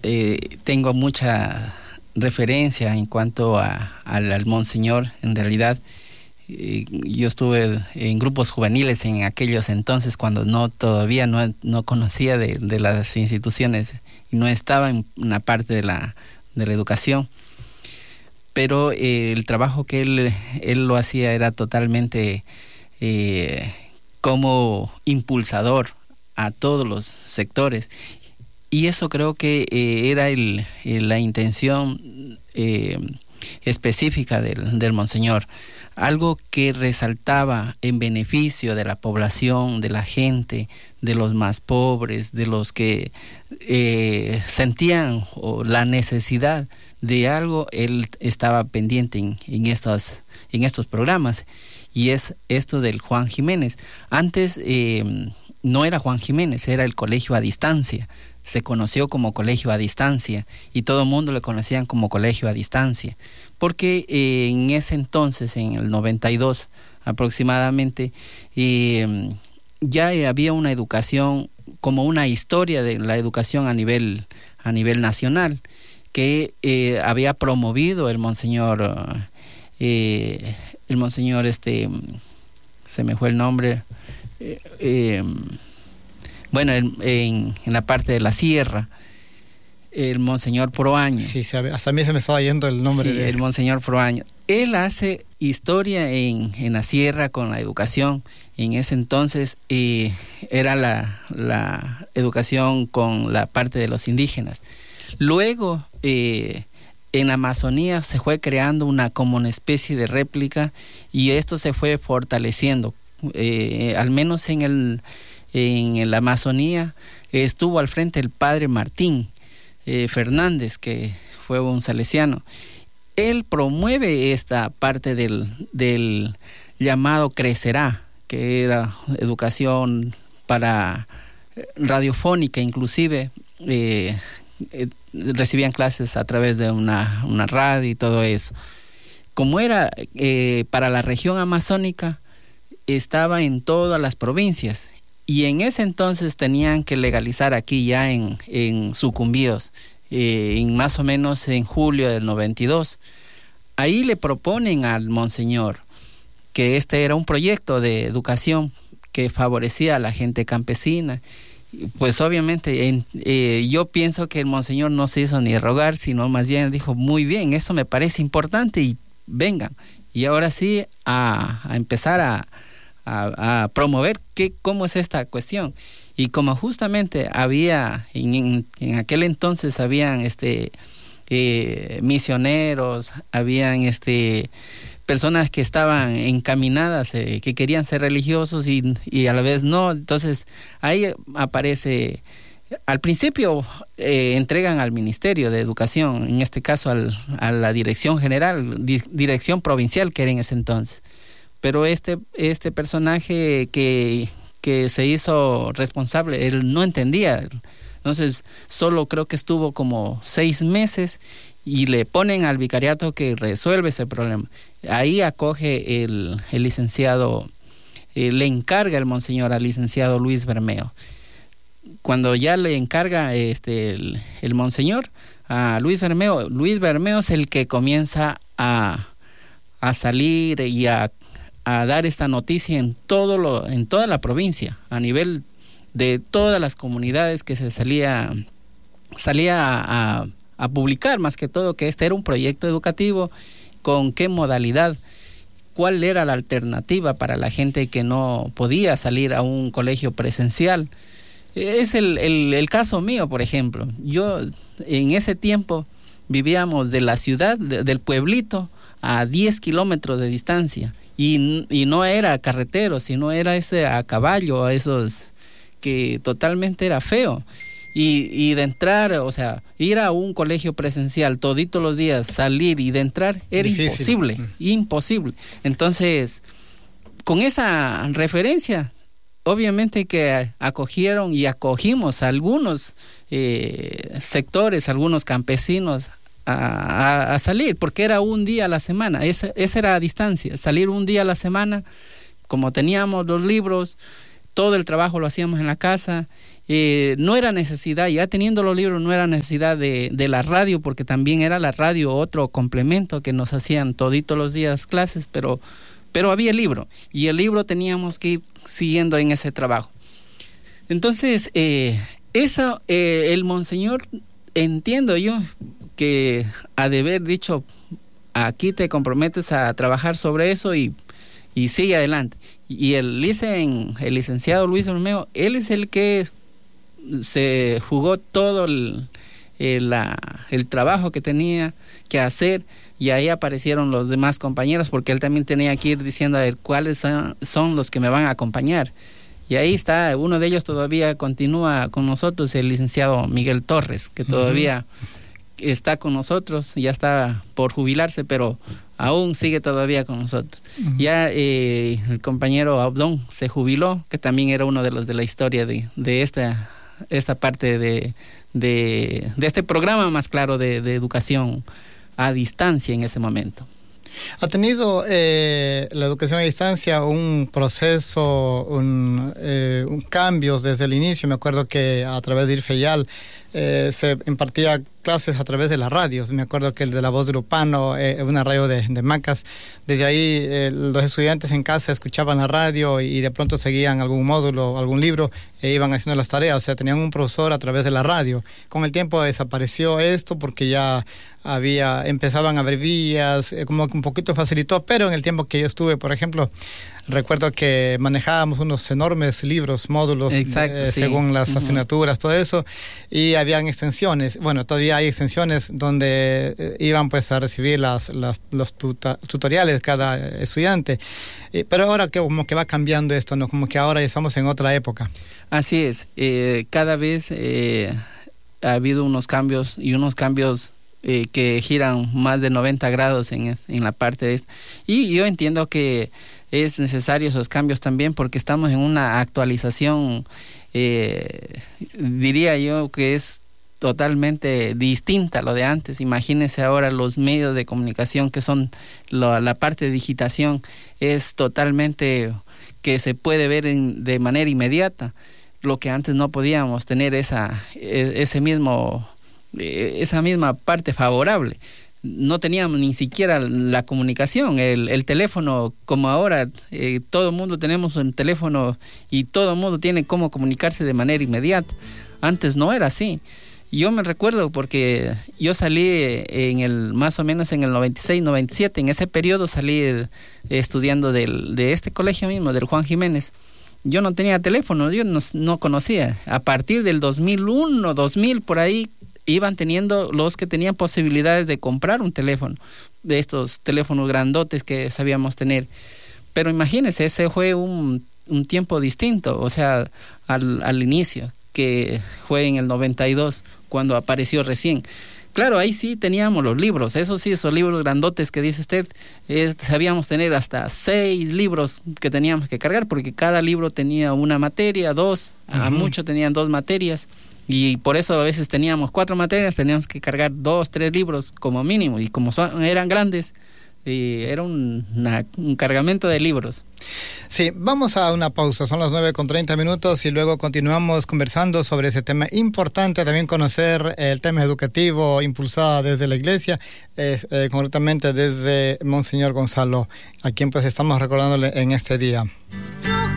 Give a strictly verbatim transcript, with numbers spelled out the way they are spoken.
eh, tengo mucha referencia en cuanto a, al, al Monseñor. En realidad, eh, yo estuve en grupos juveniles en aquellos entonces, cuando no todavía no, no conocía de, de las instituciones y no estaba en una parte de la, de la educación. Pero eh, el trabajo que él, él lo hacía era totalmente eh, como impulsador a todos los sectores. Y eso creo que eh, era el, el, la intención eh, específica del, del Monseñor. Algo que resaltaba en beneficio de la población, de la gente, de los más pobres, de los que eh, sentían oh, la necesidad de algo. Él estaba pendiente en, en, estos, en estos programas. Y es esto del Juan Jiménez. Antes eh, no era Juan Jiménez, era el colegio a distancia. Se conoció como colegio a distancia y todo el mundo le conocían como colegio a distancia, porque eh, en ese entonces, en el noventa y dos aproximadamente, eh, ya había una educación, como una historia de la educación a nivel, a nivel nacional, que eh, había promovido el Monseñor, eh, el Monseñor, este, se me fue el nombre, eh, eh, bueno, en, en, en la parte de la sierra, el Monseñor Proaño. Sí, hasta a mí se me estaba yendo el nombre. Sí, de... el Monseñor Proaño. Él hace historia en, en la sierra con la educación. En ese entonces eh, era la, la educación con la parte de los indígenas. Luego, eh, en la Amazonía se fue creando una como una especie de réplica y esto se fue fortaleciendo. Eh, al menos en el... En la Amazonía estuvo al frente el padre Martín eh, Fernández, que fue un salesiano. Él promueve esta parte del, del llamado Crecerá, que era educación para radiofónica, inclusive eh, eh, recibían clases a través de una, una radio y todo eso. Como era eh, para la región amazónica, estaba en todas las provincias. Y en ese entonces tenían que legalizar aquí ya en, en Sucumbíos, eh, en más o menos en julio del noventa y dos. Ahí le proponen al Monseñor que este era un proyecto de educación que favorecía a la gente campesina. Pues obviamente en, eh, yo pienso que el Monseñor no se hizo ni rogar, sino más bien dijo, muy bien, esto me parece importante y vengan. Y ahora sí a, a empezar a... A, a promover qué, cómo es esta cuestión. Y como justamente había, en, en, en aquel entonces habían este, eh, misioneros, habían este, personas que estaban encaminadas, eh, que querían ser religiosos y, y a la vez no, entonces ahí aparece, al principio eh, entregan al Ministerio de Educación, en este caso al, a la Dirección General, di, Dirección Provincial que era en ese entonces. Pero este, este personaje que, que se hizo responsable, él no entendía. Entonces, solo creo que estuvo como seis meses y le ponen al vicariato que resuelve ese problema. Ahí acoge el, el licenciado, eh, le encarga el Monseñor al licenciado Luis Bermeo. Cuando ya le encarga este, el, el Monseñor a Luis Bermeo, Luis Bermeo es el que comienza a, a salir y a a dar esta noticia en todo lo, en toda la provincia, a nivel de todas las comunidades que se salía, salía a, a publicar, más que todo que este era un proyecto educativo, con qué modalidad, cuál era la alternativa para la gente que no podía salir a un colegio presencial. Es el, el, el caso mío, por ejemplo. Yo en ese tiempo vivíamos de la ciudad, de, del pueblito, a diez kilómetros de distancia. Y, y no era carretero, sino era ese a caballo, a esos que totalmente era feo. Y, y de entrar, o sea, ir a un colegio presencial toditos los días, salir y de entrar, era difícil. imposible, mm. imposible. Entonces, con esa referencia, obviamente que acogieron y acogimos a algunos eh, sectores, algunos campesinos, A, a, a salir, porque era un día a la semana, esa, esa era a distancia, salir un día a la semana, como teníamos los libros, todo el trabajo lo hacíamos en la casa. Eh, no era necesidad, ya teniendo los libros, no era necesidad de, de la radio, porque también era la radio otro complemento que nos hacían toditos los días clases, pero, pero había el libro, y el libro teníamos que ir siguiendo en ese trabajo. Entonces, eh, esa, eh, el monseñor, entiendo yo, que ha de haber dicho, aquí te comprometes a trabajar sobre eso y, y sigue adelante. Y el, licen, el licenciado Luis Olmeo, él es el que se jugó todo el, el, la, el trabajo que tenía que hacer, y ahí aparecieron los demás compañeros, porque él también tenía que ir diciendo a ver cuáles son, son los que me van a acompañar. Y ahí está, uno de ellos todavía continúa con nosotros, el licenciado Miguel Torres, que todavía uh-huh. está con nosotros, ya está por jubilarse, pero aún sigue todavía con nosotros. Uh-huh. Ya eh, el compañero Abdón se jubiló, que también era uno de los de la historia de, de esta, esta parte de, de, de este programa, más claro, de, de educación a distancia en ese momento. ¿Ha tenido eh, la educación a distancia un proceso, un, eh, un cambios desde el inicio? Me acuerdo que a través de IRFEIAL eh, se impartía clases a través de las radios. Me acuerdo que el de La Voz de Urupano, eh, una radio de, de Macas, desde ahí eh, los estudiantes en casa escuchaban la radio y, y de pronto seguían algún módulo, algún libro e iban haciendo las tareas. O sea, tenían un profesor a través de la radio. Con el tiempo desapareció esto porque ya había, empezaban a haber vías, eh, como que un poquito facilitó, pero en el tiempo que yo estuve, por ejemplo, recuerdo que manejábamos unos enormes libros, módulos, Exacto, eh, sí. según las uh-huh. asignaturas, todo eso, y habían extensiones. Bueno, todavía hay extensiones donde eh, iban pues a recibir las, las los tuta, tutoriales cada estudiante, eh, pero ahora que como que va cambiando esto, ¿no? Como que ahora estamos en otra época. Así es, eh, cada vez eh, ha habido unos cambios y unos cambios Eh, que giran más de noventa grados en, en la parte de esto. Y yo entiendo que es necesario esos cambios también porque estamos en una actualización, eh, diría yo que es totalmente distinta a lo de antes. Imagínense ahora los medios de comunicación que son lo, la parte de digitación es totalmente que se puede ver en, de manera inmediata, lo que antes no podíamos tener esa, ese mismo esa misma parte favorable. No teníamos ni siquiera la comunicación, el, el teléfono como ahora, eh, todo el mundo tenemos un teléfono y todo el mundo tiene cómo comunicarse de manera inmediata. Antes no era así. Yo me recuerdo porque yo salí en el más o menos en el noventa y seis, noventa y siete, en ese periodo salí eh, estudiando del, de este colegio mismo, del Juan Jiménez. Yo no tenía teléfono, yo no, no conocía. A partir del dos mil uno, dos mil, por ahí, iban teniendo los que tenían posibilidades de comprar un teléfono, de estos teléfonos grandotes que sabíamos tener. Pero imagínense, ese fue un, un tiempo distinto, o sea, al, al inicio, que fue en el noventa y dos, cuando apareció recién. Claro, ahí sí teníamos los libros, eso sí, esos libros grandotes que dice usted, eh, sabíamos tener hasta seis libros que teníamos que cargar, porque cada libro tenía una materia, dos, uh-huh. a mucho tenían dos materias. Y por eso a veces teníamos cuatro materias, teníamos que cargar dos, tres libros como mínimo. Y como son, eran grandes, eh, era un, una, un cargamento de libros. Sí, vamos a una pausa, son las nueve con treinta minutos y luego continuamos conversando sobre ese tema importante, también conocer el tema educativo impulsado desde la iglesia, eh, eh, concretamente desde Monseñor Gonzalo, a quien pues estamos recordándole en este día.